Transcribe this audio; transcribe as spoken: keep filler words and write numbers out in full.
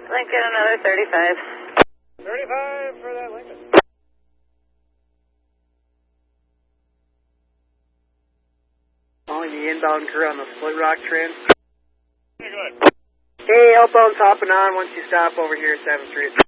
Lincoln, another thirty-five. thirty-five for that Lincoln. Calling the inbound crew on the Split Rock train. Hey, go ahead. Hey, outbound's hopping on once you stop over here at seventh Street.